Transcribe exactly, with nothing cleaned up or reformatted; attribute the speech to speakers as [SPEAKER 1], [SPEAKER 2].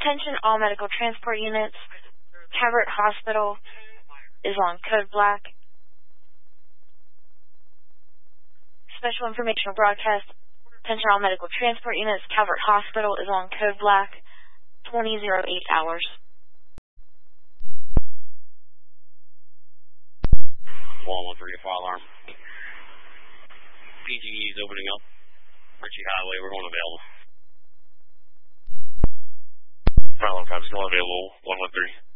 [SPEAKER 1] Attention all medical transport units. Calvert Hospital is on code black. Special informational broadcast. Attention all medical transport units. Calvert Hospital is on code black. twenty oh eight hours.
[SPEAKER 2] one one three, fire alarm. P G E is opening up. Ritchie Highway, we're going available. Fire alarm cops, going available, one one three.